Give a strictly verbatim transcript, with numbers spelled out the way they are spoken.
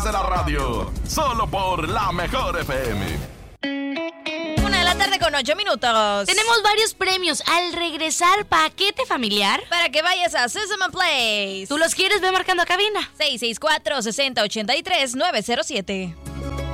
de la radio, solo por la mejor F M. Una de la tarde con ocho minutos. Tenemos varios premios al regresar, paquete familiar para que vayas a Sesame Place. ¿Tú los quieres? Ve marcando a cabina seis seis cuatro, seis cero ocho tres, nueve cero siete.